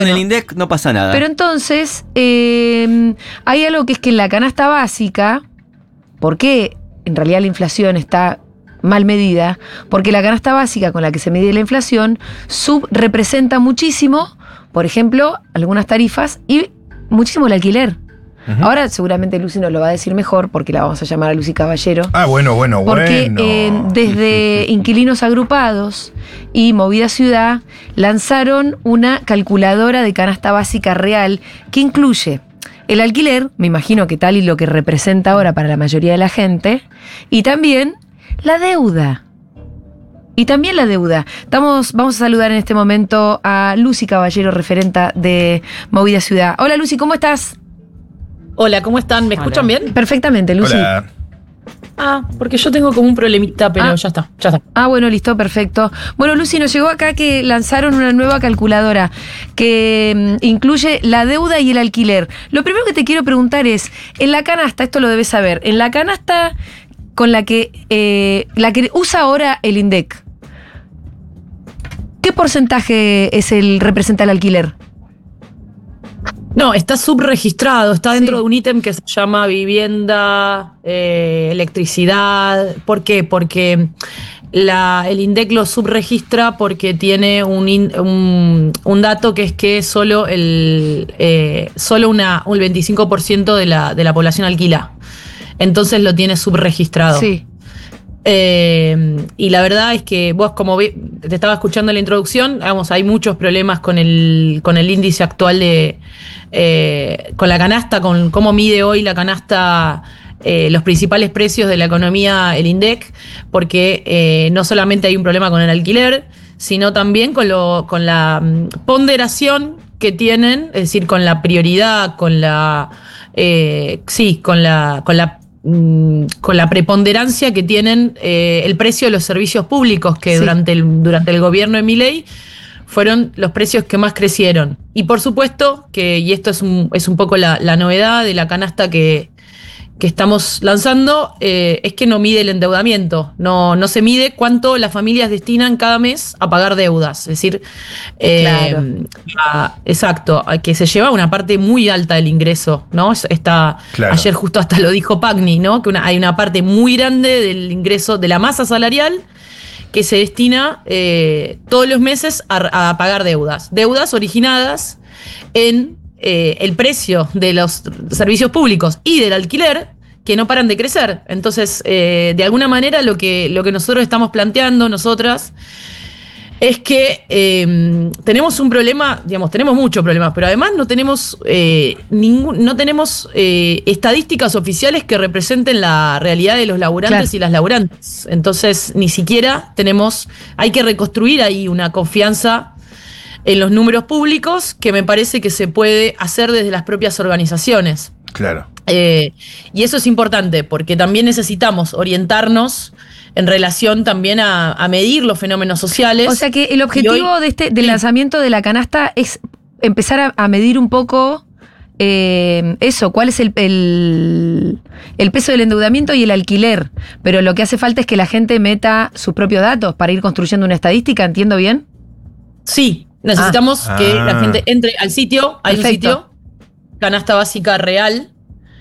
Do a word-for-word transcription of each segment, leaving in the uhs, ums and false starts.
En el INDEC no pasa nada. Pero entonces, eh, hay algo que es que en la canasta básica, ¿por qué en realidad la inflación está mal medida? Porque la canasta básica con la que se mide la inflación subrepresenta muchísimo, por ejemplo, algunas tarifas y muchísimo el alquiler. Uh-huh. Ahora seguramente Lucy nos lo va a decir mejor porque la vamos a llamar a Lucy Caballero. Ah, bueno, bueno, porque, bueno. Porque eh, desde Inquilinos Agrupados y Movida Ciudad lanzaron una calculadora de canasta básica real que incluye el alquiler, me imagino que tal y lo que representa ahora para la mayoría de la gente, y también la deuda. Y también la deuda. Estamos, vamos a saludar en este momento a Lucy Caballero, referenta de Movida Ciudad. Hola Lucy, ¿cómo estás? Hola, ¿cómo están? ¿Me escuchan Hola. bien? Perfectamente, Lucy. Hola. Ah, porque yo tengo como un problemita, pero ah. ya está, ya está. Ah, bueno, listo, perfecto. Bueno, Lucy, nos llegó acá que lanzaron una nueva calculadora que mm, incluye la deuda y el alquiler. Lo primero que te quiero preguntar es, en la canasta, esto lo debes saber, en la canasta con la que, eh, la que usa ahora el INDEC, ¿qué porcentaje es el representa el alquiler? No, está subregistrado, está dentro Sí. de un ítem que se llama vivienda, eh, electricidad. ¿Por qué? Porque la, el INDEC lo subregistra porque tiene un, in, un, un dato que es que solo el eh, solo una, un veinticinco por ciento de la, de la población alquila. Entonces lo tiene subregistrado. Sí. Eh, y la verdad es que vos, como ve, te estaba escuchando en la introducción, vamos, hay muchos problemas con el, con el índice actual de eh, con la canasta, con cómo mide hoy la canasta eh, los principales precios de la economía, el INDEC, porque eh, no solamente hay un problema con el alquiler, sino también con, lo, con la ponderación que tienen, es decir, con la prioridad, con la eh, sí, con la, con la con la preponderancia que tienen eh, el precio de los servicios públicos, que sí. durante, el, durante el gobierno de Milei fueron los precios que más crecieron. Y por supuesto que, y esto es un, es un poco la, la novedad de la canasta que, que estamos lanzando, eh, es que no mide el endeudamiento, no, no se mide cuánto las familias destinan cada mes a pagar deudas, es decir, eh, claro. a, exacto, a que se lleva una parte muy alta del ingreso, ¿no? Está, claro. Ayer justo hasta lo dijo Pagni, ¿no? Que una, hay una parte muy grande del ingreso, de la masa salarial, que se destina eh, todos los meses a, a pagar deudas, deudas originadas en Eh, el precio de los servicios públicos y del alquiler, que no paran de crecer. Entonces, eh, de alguna manera, lo que, lo que nosotros estamos planteando, nosotras, es que eh, tenemos un problema, digamos, tenemos muchos problemas, pero además no tenemos, eh, ningún, no tenemos eh, estadísticas oficiales que representen la realidad de los laburantes claro. y las laburantes. Entonces, ni siquiera tenemos, hay que reconstruir ahí una confianza en los números públicos, que me parece que se puede hacer desde las propias organizaciones. Claro. Eh, y eso es importante, porque también necesitamos orientarnos en relación también a, a medir los fenómenos sociales. O sea que el objetivo hoy, de este, del sí. lanzamiento de la canasta es empezar a, a medir un poco eh, eso, cuál es el, el, el peso del endeudamiento y el alquiler. Pero lo que hace falta es que la gente meta sus propios datos para ir construyendo una estadística, ¿entiendo bien? Sí. Necesitamos ah. que la gente entre al sitio, hay Perfecto. un sitio, Canasta Básica Real.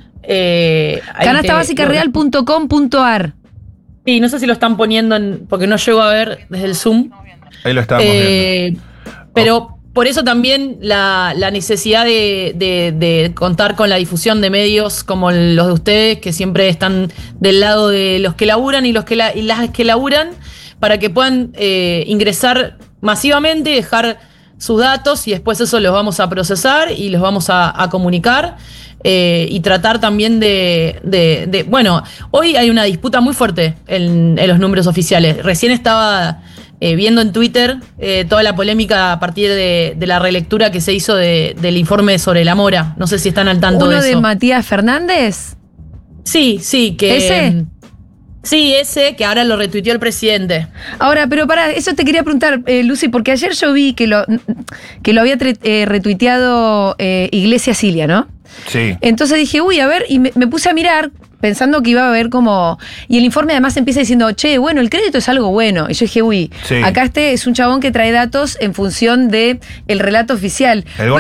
Eh, canasta básica real punto com punto a r. Sí, no sé si lo están poniendo, en, porque no llego a ver desde el Zoom. Ahí lo estamos eh, viendo. Pero oh. por eso también la, la necesidad de, de, de contar con la difusión de medios como los de ustedes, que siempre están del lado de los que laburan y, los que la, y las que laburan, para que puedan eh, ingresar masivamente y dejar sus datos, y después eso los vamos a procesar y los vamos a, a comunicar eh, y tratar también de, de, de... Bueno, hoy hay una disputa muy fuerte en, en los números oficiales. Recién estaba eh, viendo en Twitter eh, toda la polémica a partir de, de la relectura que se hizo de, del informe sobre la mora. No sé si están al tanto de eso. ¿Uno de Matías Fernández? Sí, sí, que... ¿Ese? Sí, ese que ahora lo retuiteó el presidente. Ahora, pero para eso te quería preguntar, eh, Lucy, porque ayer yo vi que lo, que lo había tre- eh, retuiteado eh, Iglesias Cilia, ¿no? Sí. Entonces dije, uy, a ver, y me, me puse a mirar pensando que iba a haber como... Y el informe además empieza diciendo, che, bueno, el crédito es algo bueno. Y yo dije, uy, Sí. acá este es un chabón que trae datos en función de el relato oficial. El